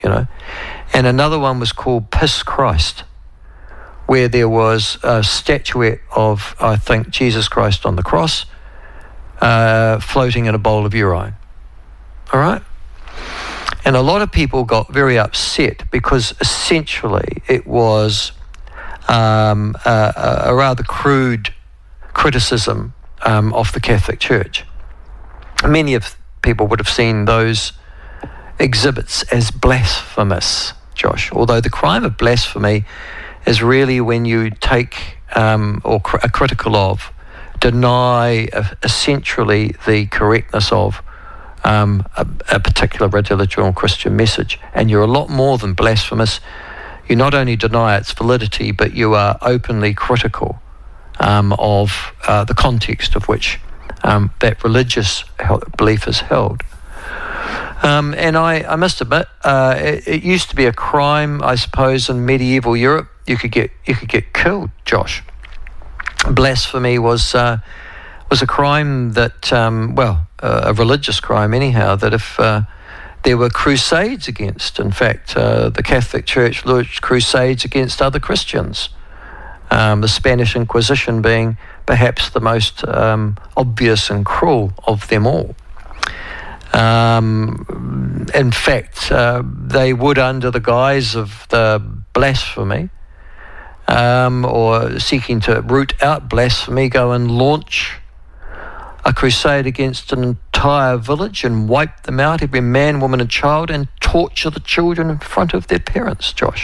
you know. And another one was called Piss Christ, where there was a statuette of, I think, Jesus Christ on the cross, floating in a bowl of urine. All right? And a lot of people got very upset because essentially it was a rather crude criticism of the Catholic Church. Many of people would have seen those exhibits as blasphemous, Josh, although the crime of blasphemy is really when you take or are critical of, deny essentially the correctness of a particular religion or Christian message. And you're a lot more than blasphemous. You not only deny its validity, but you are openly critical of the context of which that religious belief is held. And I must admit, it used to be a crime, I suppose, in medieval Europe. You could get killed, Josh. Blasphemy was a crime that, a religious crime anyhow, that if there were crusades against, in fact, the Catholic Church launched crusades against other Christians, the Spanish Inquisition being perhaps the most obvious and cruel of them all. In fact, they would, under the guise of the blasphemy, or seeking to root out blasphemy, go and launch a crusade against an entire village and wipe them out, every man, woman and child, and torture the children in front of their parents, Josh.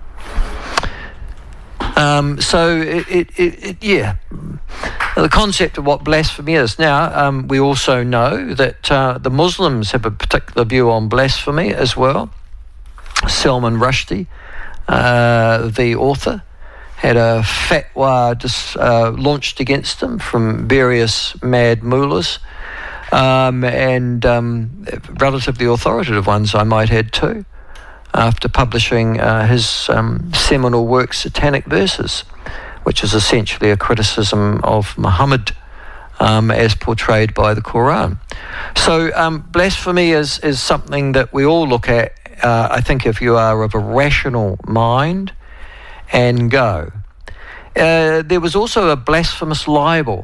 The concept of what blasphemy is. Now, we also know that the Muslims have a particular view on blasphemy as well. Salman Rushdie, the author, had a fatwa launched against him from various mad mullahs, and relatively authoritative ones, I might add too, after publishing his seminal work, Satanic Verses, which is essentially a criticism of Muhammad as portrayed by the Quran. So blasphemy is something that we all look at, I think, if you are of a rational mind, and go. There was also a blasphemous libel.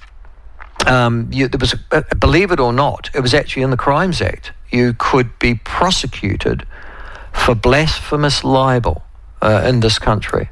Believe it or not, it was actually in the Crimes Act. You could be prosecuted for blasphemous libel in this country.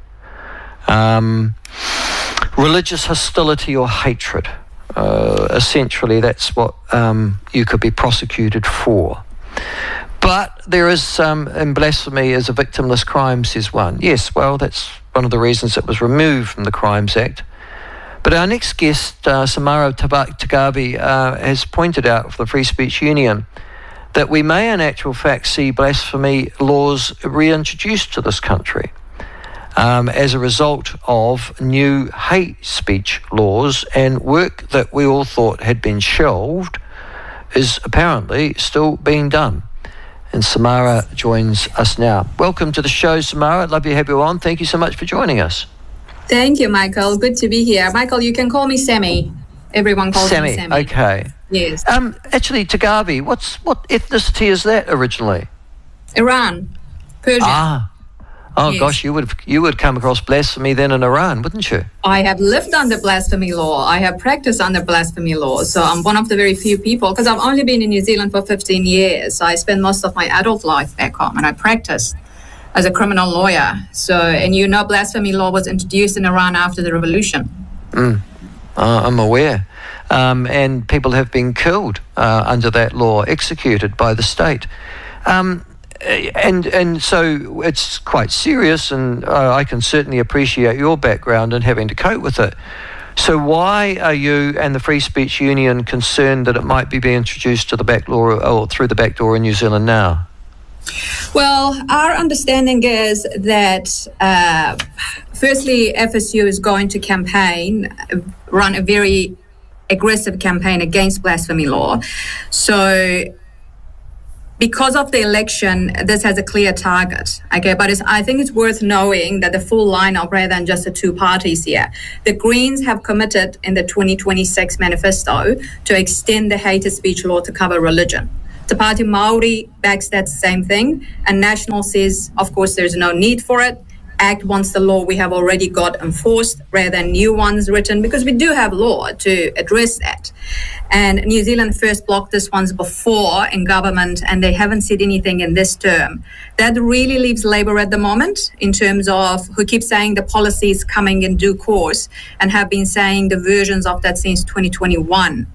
Religious hostility or hatred. Essentially, that's what you could be prosecuted for. But there is, in blasphemy as a victimless crime, says one. Yes, well, that's one of the reasons it was removed from the Crimes Act. But our next guest, Samara Tagavi, has pointed out for the Free Speech Union that we may in actual fact see blasphemy laws reintroduced to this country as a result of new hate speech laws, and work that we all thought had been shelved is apparently still being done. And Samara joins us now. Welcome to the show, Samara. Love to have you on. Thank you so much for joining us. Thank you, Michael. Good to be here. Michael, you can call me Sammy. Everyone calls me Sammy. Okay. Yes. Actually, Tagavi, what ethnicity is that originally? Iran, Persia. Oh, yes. Gosh, you would come across blasphemy then in Iran, wouldn't you? I have lived under blasphemy law. I have practiced under blasphemy law. So I'm one of the very few people, because I've only been in New Zealand for 15 years. So I spent most of my adult life back home, and I practiced as a criminal lawyer. So, and you know, blasphemy law was introduced in Iran after the revolution. I'm aware. And people have been killed under that law, executed by the state. And so it's quite serious, and I can certainly appreciate your background and having to cope with it. So why are you and the Free Speech Union concerned that it might be being introduced to the back door, or through the back door in New Zealand now? Well, our understanding is that firstly, FSU is going to run a very aggressive campaign against blasphemy law. So because of the election, this has a clear target, okay? But I think it's worth knowing that the full lineup, rather than just the two parties here, the Greens have committed in the 2026 manifesto to extend the hate speech law to cover religion. Te Pāti Māori backs that same thing, and National says, of course, there's no need for it. ACT wants the law we have already got enforced rather than new ones written, because we do have law to address that. And New Zealand first blocked this once before in government, and they haven't said anything in this term. That really leaves Labour at the moment in terms of who keeps saying the policy is coming in due course and have been saying the versions of that since 2021.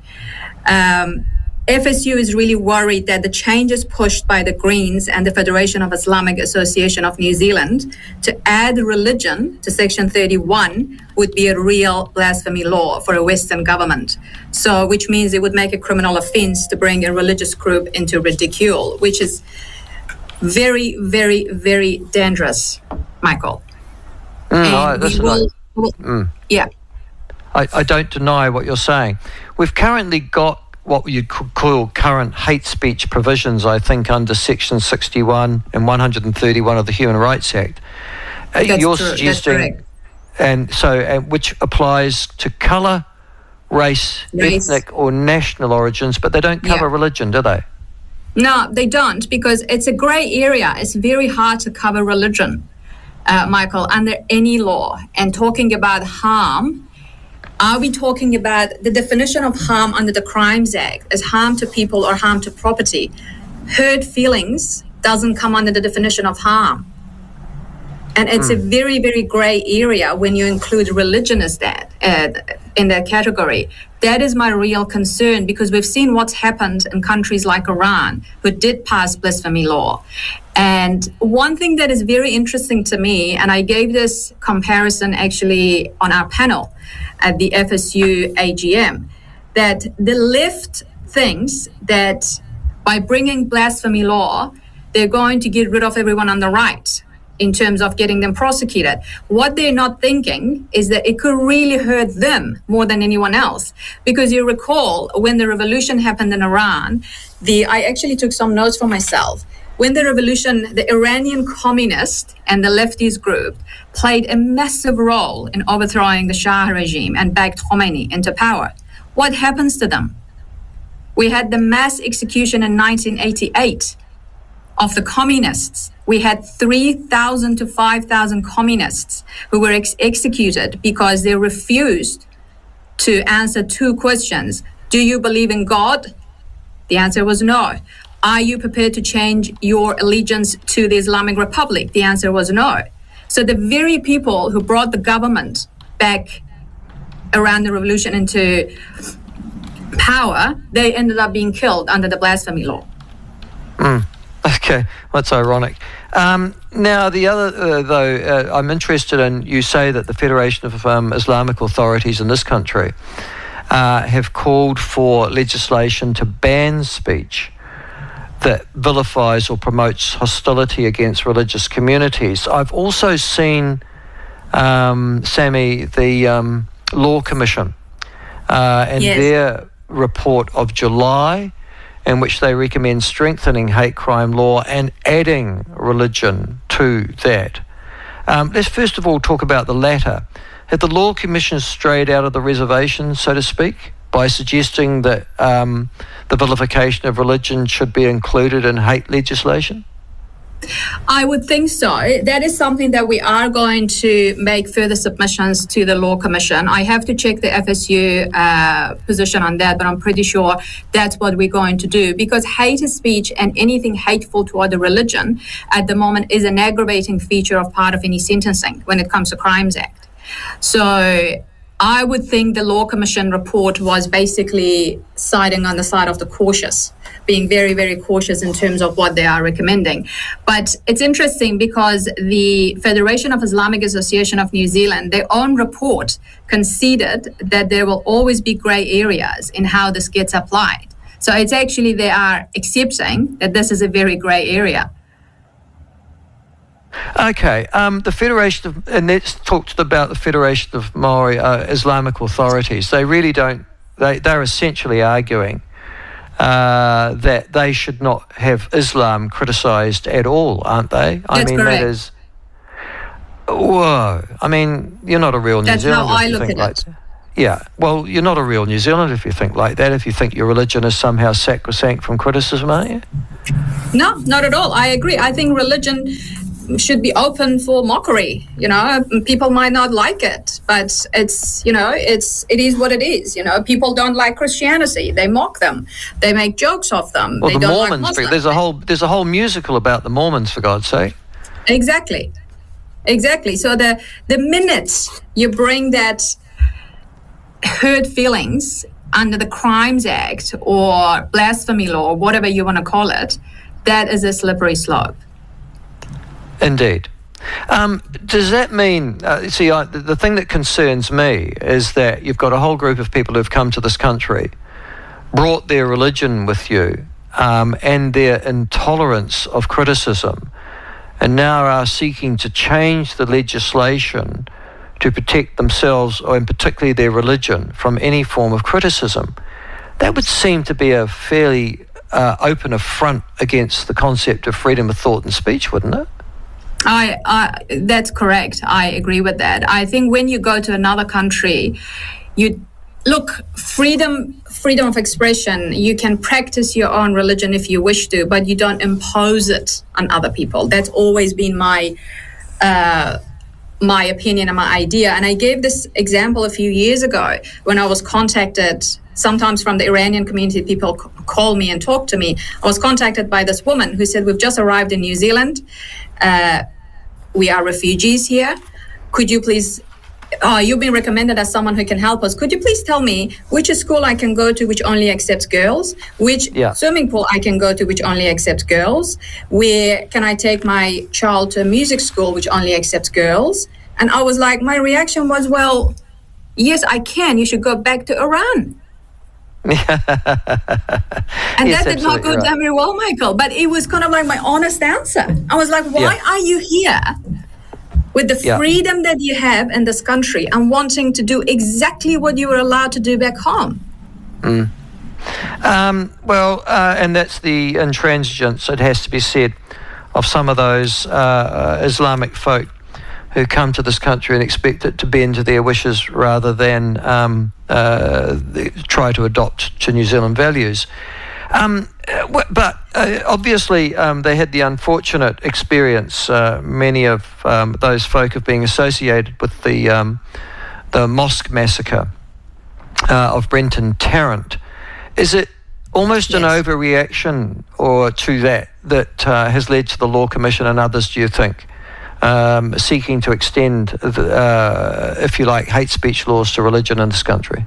FSU is really worried that the changes pushed by the Greens and the Federation of Islamic Association of New Zealand to add religion to Section 31 would be a real blasphemy law for a Western government. So, which means it would make a criminal offence to bring a religious group into ridicule, which is very, very, very dangerous, Michael. Yeah. I don't deny what you're saying. We've currently got what you could call current hate speech provisions, I think, under Section 61 and 131 of the Human Rights Act. You're suggesting, and so which applies to colour, race, ethnic or national origins, but they don't cover religion, do they? No, they don't, because it's a grey area. It's very hard to cover religion, Michael, under any law. And talking about harm, are we talking about the definition of harm under the Crimes Act as harm to people or harm to property? Hurt feelings doesn't come under the definition of harm. And it's a very, very grey area when you include religion as that in that category. That is my real concern, because we've seen what's happened in countries like Iran, who did pass blasphemy law. And one thing that is very interesting to me, and I gave this comparison actually on our panel at the FSU AGM, that the left thinks that by bringing blasphemy law, they're going to get rid of everyone on the right in terms of getting them prosecuted. What they're not thinking is that it could really hurt them more than anyone else. Because you recall when the revolution happened in Iran, I actually took some notes for myself. When the revolution, the Iranian communist and the leftist group played a massive role in overthrowing the Shah regime and backed Khomeini into power. What happens to them? We had the mass execution in 1988 of the communists. We had 3,000 to 5,000 communists who were executed because they refused to answer two questions. Do you believe in God? The answer was no. Are you prepared to change your allegiance to the Islamic Republic? The answer was no. So the very people who brought the government back around the revolution into power, they ended up being killed under the blasphemy law. Okay, that's ironic. Now, the other, though, I'm interested in, you say that the Federation of Islamic Authorities in this country have called for legislation to ban speech that vilifies or promotes hostility against religious communities. I've also seen, Sammy, the Law Commission and their report of July, in which they recommend strengthening hate crime law and adding religion to that. Let's first of all talk about the latter. Have the Law Commission strayed out of the reservation, so to speak, by suggesting that the vilification of religion should be included in hate legislation? I would think so. That is something that we are going to make further submissions to the Law Commission. I have to check the FSU position on that, but I'm pretty sure that's what we're going to do, because hate speech and anything hateful toward the religion at the moment is an aggravating feature of part of any sentencing when it comes to Crimes Act. So I would think the Law Commission report was basically siding on the side of the cautious, being very, very cautious in terms of what they are recommending. But it's interesting because the Federation of Islamic Association of New Zealand, their own report conceded that there will always be grey areas in how this gets applied. So it's actually, they are accepting that this is a very grey area. Okay, the Federation of, and let's talk about the Federation of Maori Islamic Authorities. They really don't, they're essentially arguing that they should not have Islam criticised at all, aren't they? That's correct. That is, whoa, I mean, you're not a real New Zealander. That's how I look at it. Yeah, well, you're not a real New Zealander if you think like that, if you think your religion is somehow sacrosanct from criticism, aren't you? No, not at all. I agree. I think religion should be open for mockery. People might not like it, but it is what it is. People don't like Christianity. They mock them. They make jokes of them. Well, they the don't Mormons, like Muslims. there's a whole musical about the Mormons, for God's sake. Exactly. So the minute you bring that hurt feelings under the Crimes Act or blasphemy law, or whatever you want to call it, that is a slippery slope. Indeed. Does that mean, the thing that concerns me is that you've got a whole group of people who've come to this country, brought their religion with you, and their intolerance of criticism, and now are seeking to change the legislation to protect themselves, or in particularly their religion, from any form of criticism. That would seem to be a fairly open affront against the concept of freedom of thought and speech, wouldn't it? That's correct. I agree with that. I think when you go to another country, freedom of expression, you can practice your own religion if you wish to, but you don't impose it on other people. That's always been my opinion and my idea. And I gave this example a few years ago when I was contacted, sometimes from the Iranian community, people call me and talk to me. I was contacted by this woman who said, we've just arrived in New Zealand. We are refugees here. Could you please, you've been recommended as someone who can help us. Could you please tell me which school I can go to which only accepts girls, which swimming pool I can go to which only accepts girls, where can I take my child to a music school which only accepts girls? And I was like, my reaction was, well, yes, I can. You should go back to Iran. And yes, that did not go down very well, Michael. But it was kind of like my honest answer. I was like, why are you here with the freedom that you have in this country and wanting to do exactly what you were allowed to do back home? And that's the intransigence, it has to be said, of some of those Islamic folk who come to this country and expect it to bend to their wishes rather than try to adopt to New Zealand values. But obviously they had the unfortunate experience, many of those folk, of being associated with the mosque massacre of Brenton Tarrant. Is it almost an overreaction to that has led to the Law Commission and others, do you think, seeking to extend, if you like, hate speech laws to religion in this country?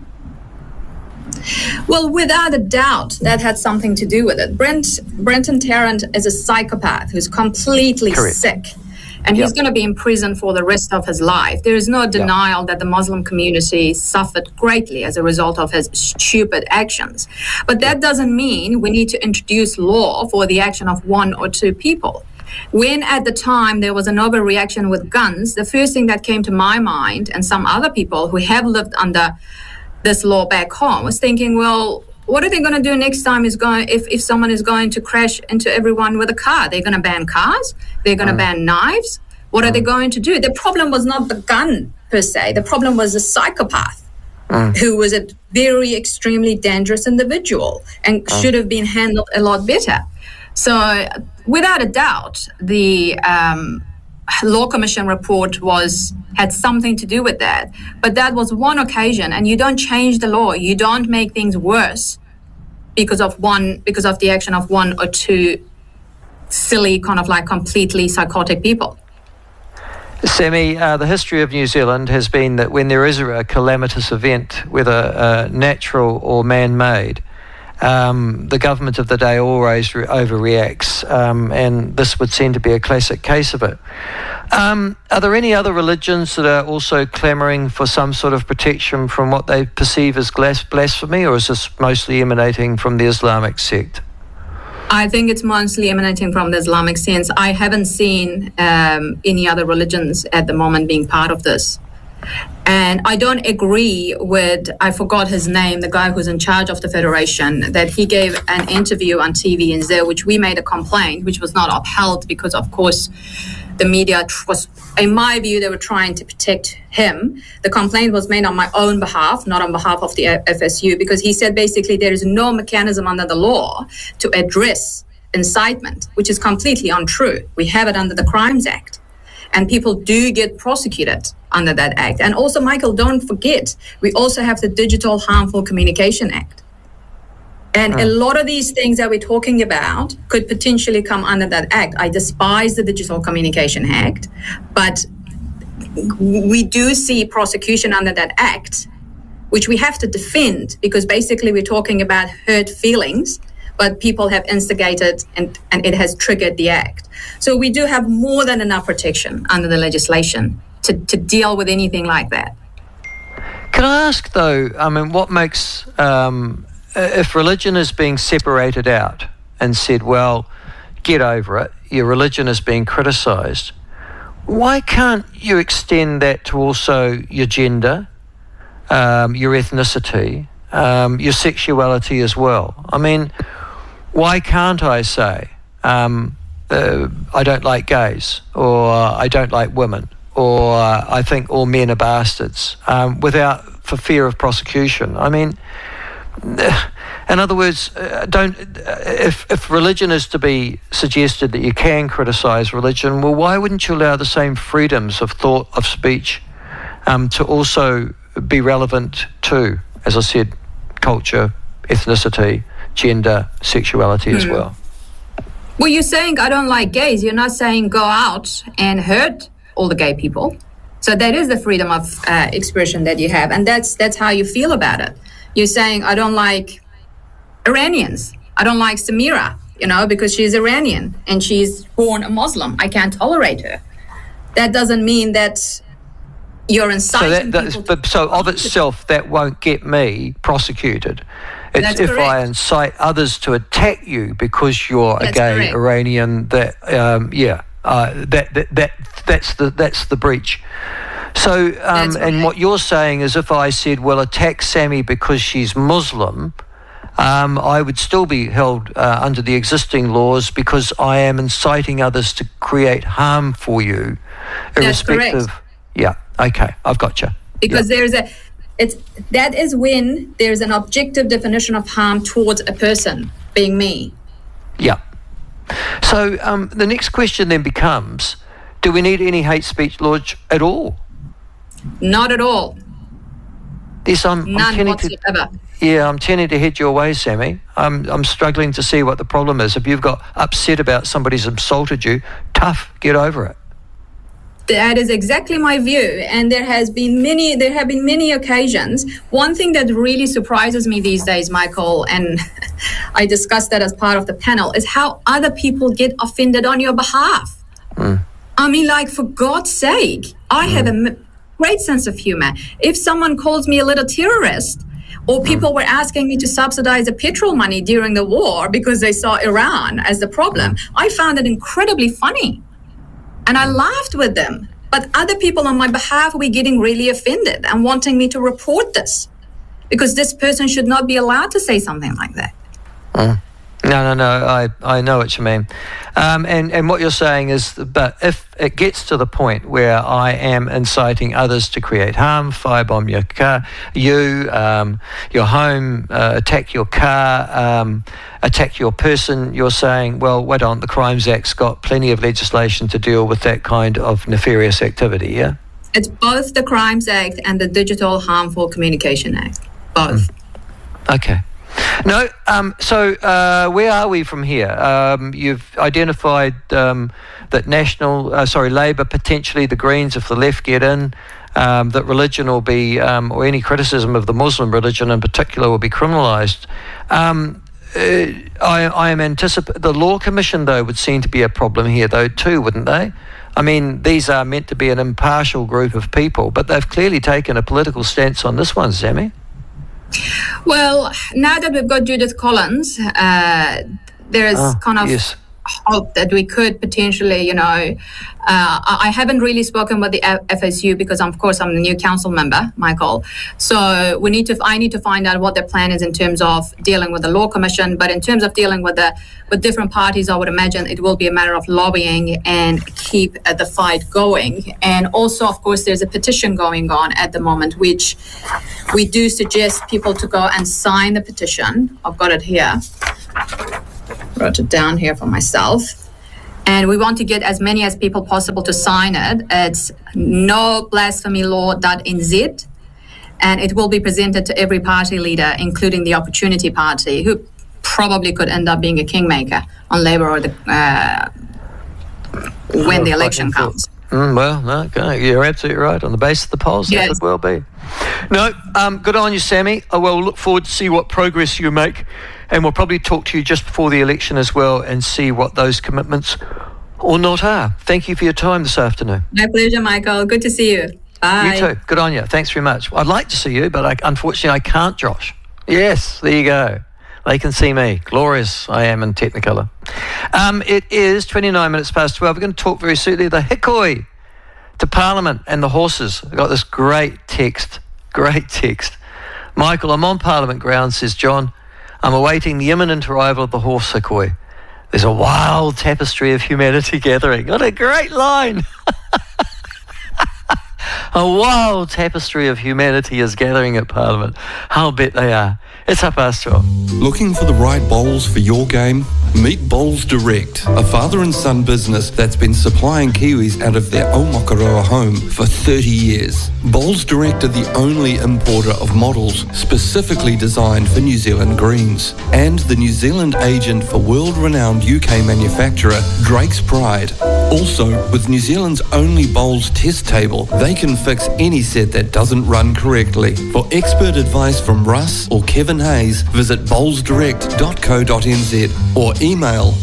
Well, without a doubt, that had something to do with it. Brenton Tarrant is a psychopath who's completely sick, and he's going to be in prison for the rest of his life. There is no denial that the Muslim community suffered greatly as a result of his stupid actions. But that doesn't mean we need to introduce law for the action of one or two people. When at the time there was an overreaction with guns, the first thing that came to my mind, and some other people who have lived under this law back home, was thinking, well, what are they going to do next time if someone is going to crash into everyone with a car? They're going to ban cars? They're going to ban knives? What are they going to do? The problem was not the gun per se. The problem was the psychopath who was a very extremely dangerous individual and should have been handled a lot better. So without a doubt, the Law Commission report had something to do with that. But that was one occasion, and you don't change the law. You don't make things worse because of the action of one or two silly, kind of like completely psychotic people. Sammy, the history of New Zealand has been that when there is a calamitous event, whether natural or man-made, the government of the day always overreacts, and this would seem to be a classic case of it. Are there any other religions that are also clamouring for some sort of protection from what they perceive as blasphemy, or is this mostly emanating from the Islamic sect? I think it's mostly emanating from the Islamic sense. I haven't seen any other religions at the moment being part of this. And I don't agree with, I forgot his name, the guy who's in charge of the Federation, that he gave an interview on TVNZ, which we made a complaint, which was not upheld because, of course, the media was, in my view, they were trying to protect him. The complaint was made on my own behalf, not on behalf of the FSU, because he said basically there is no mechanism under the law to address incitement, which is completely untrue. We have it under the Crimes Act, and people do get prosecuted under that act. And also, Michael, don't forget, we also have the Digital Harmful Communication Act. And a lot of these things that we're talking about could potentially come under that act. I despise the Digital Communication Act, but we do see prosecution under that act, which we have to defend, because basically we're talking about hurt feelings, but people have instigated and it has triggered the act. So we do have more than enough protection under the legislation to deal with anything like that. Can I ask, though, I mean, what makes, if religion is being separated out and said, well, get over it, your religion is being criticised, why can't you extend that to also your gender, your ethnicity, your sexuality as well? I mean, why can't I say, I don't like gays, or I don't like women, or I think all men are bastards, for fear of prosecution? I mean, in other words, if religion is to be suggested that you can criticise religion, well, why wouldn't you allow the same freedoms of thought, of speech, to also be relevant to, as I said, culture, ethnicity, gender, sexuality as well? Well, you're saying I don't like gays. You're not saying go out and hurt all the gay people. So that is the freedom of expression that you have, and that's how you feel about it. You're saying I don't like Iranians. I don't like Samira, because she's Iranian and she's born a Muslim. I can't tolerate her. That doesn't mean that you're inciting people. So of itself, that won't get me prosecuted. It's That's if correct. I incite others to attack you because you're a gay correct. Iranian. That's the breach. So, and what you're saying is, if I said, well, attack Sammy because she's Muslim, I would still be held under the existing laws because I am inciting others to create harm for you, irrespective. That's correct. Yeah. Okay, I've got you. Because that is when there's an objective definition of harm towards a person, being me. Yeah. So the next question then becomes, do we need any hate speech laws at all? Not at all. Yes, I'm None whatsoever. I'm tending to head your way, Sammy. I'm struggling to see what the problem is. If you've got upset about somebody's insulted you, tough, get over it. That is exactly my view, and there have been many occasions. One thing that really surprises me these days, Michael, and I discussed that as part of the panel, is how other people get offended on your behalf. I mean, like, for God's sake, I have a great sense of humor. If someone calls me a little terrorist, or people were asking me to subsidize the petrol money during the war because they saw Iran as the problem, I found it incredibly funny. And I laughed with them. But other people on my behalf were getting really offended and wanting me to report this, because this person should not be allowed to say something like that. No. I know what you mean. And what you're saying is, but if it gets to the point where I am inciting others to create harm, firebomb your car, your home, attack your car, attack your person, you're saying, well, wait on, the Crimes Act's got plenty of legislation to deal with that kind of nefarious activity, yeah? It's both the Crimes Act and the Digital Harmful Communication Act. Both. Okay. No, so where are we from here? You've identified that Labour, potentially the Greens, if the left get in, that religion will be, or any criticism of the Muslim religion in particular, will be criminalised. I am anticipating the Law Commission, though, would seem to be a problem here, though, too, wouldn't they? I mean, these are meant to be an impartial group of people, but they've clearly taken a political stance on this one, Sammy. Well, now that we've got Judith Collins, there is Yes. hope that we could potentially, I haven't really spoken with the FSU because, of course, I'm the new council member, Michael. So I need to find out what their plan is in terms of dealing with the Law Commission. But in terms of dealing with different parties, I would imagine it will be a matter of lobbying and keep the fight going. And also, of course, there's a petition going on at the moment, which we do suggest people to go and sign the petition. I've got it here. Wrote it down here for myself. And we want to get as many as people possible to sign it. It's noblasphemylaw.nz, and it will be presented to every party leader, including the Opportunity Party, who probably could end up being a kingmaker on Labour or when the election comes. You're absolutely right. On the basis of the polls, yes. That could well be. No, good on you, Sammy. We'll look forward to see what progress you make. And we'll probably talk to you just before the election as well and see what those commitments or not are. Thank you for your time this afternoon. My pleasure, Michael. Good to see you. Bye. You too. Good on you. Thanks very much. I'd like to see you, but unfortunately I can't, Josh. Yes, there you go. They can see me. Glorious I am in Technicolor. It is 29 minutes past 12. We're going to talk very soon. The hikoi to Parliament and the horses. I've got this great text. Michael, I'm on Parliament grounds, says John. I'm awaiting the imminent arrival of the horse hikoi. There's a wild tapestry of humanity gathering. What a great line. A wild tapestry of humanity is gathering at Parliament. I'll bet they are. It's 12:30. Looking for the right bowls for your game? Meet Bowls Direct, a father and son business that's been supplying Kiwis out of their Aomakaroa home for 30 years. Bowls Direct are the only importer of models specifically designed for New Zealand greens, and the New Zealand agent for world-renowned UK manufacturer Drake's Pride. Also, with New Zealand's only bowls test table, they can fix any set that doesn't run correctly. For expert advice from Russ or Kevin Hayes, visit bowlsdirect.co.nz or email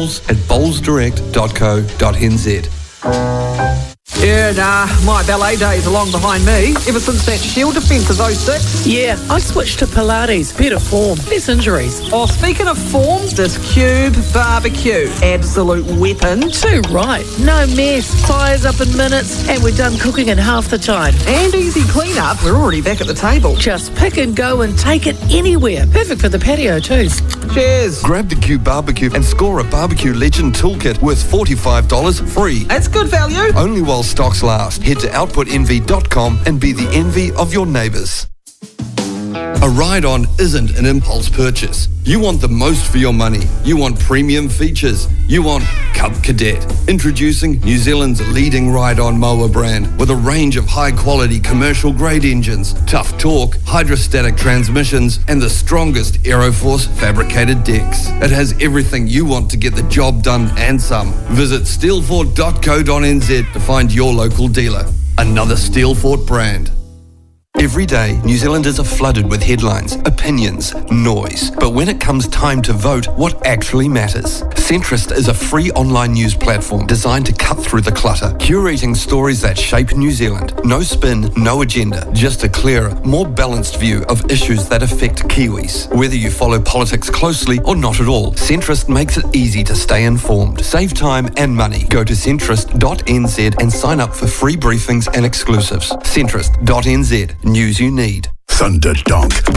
bowls@bowlsdirect.co.nz. Yeah, nah, my ballet days are long behind me. Ever since that Shield defence of 06. Yeah, I switched to Pilates. Better form, less injuries. Oh, speaking of form, this Cube barbecue. Absolute weapon. Too right. No mess. Fires up in minutes, and we're done cooking in half the time. And easy clean-up. We're already back at the table. Just pick and go and take it anywhere. Perfect for the patio too. Cheers. Grab the Cube barbecue and score a Barbecue Legend toolkit worth $45 free. That's good value. Only while stocks last. Head to outputenvy.com and be the envy of your neighbours. A ride-on isn't an impulse purchase. You want the most for your money. You want premium features. You want Cub Cadet. Introducing New Zealand's leading ride-on mower brand with a range of high-quality commercial-grade engines, tough torque, hydrostatic transmissions, and the strongest Aeroforce fabricated decks. It has everything you want to get the job done and some. Visit steelfort.co.nz to find your local dealer. Another Steelfort brand. Every day, New Zealanders are flooded with headlines, opinions, noise. But when it comes time to vote, what actually matters? Centrist is a free online news platform designed to cut through the clutter, curating stories that shape New Zealand. No spin, no agenda, just a clearer, more balanced view of issues that affect Kiwis. Whether you follow politics closely or not at all, Centrist makes it easy to stay informed. Save time and money. Go to centrist.nz and sign up for free briefings and exclusives. Centrist.nz. News you need. Thunderdonk.